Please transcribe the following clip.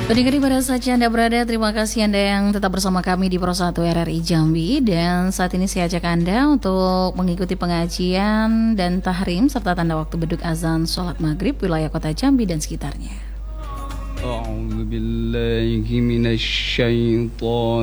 Pendengar di mana saja Anda berada, terima kasih Anda yang tetap bersama kami di Pro 1 RRI Jambi. Dan saat ini saya ajak Anda untuk mengikuti pengajian dan tahrim serta tanda waktu beduk azan sholat maghrib wilayah kota Jambi dan sekitarnya.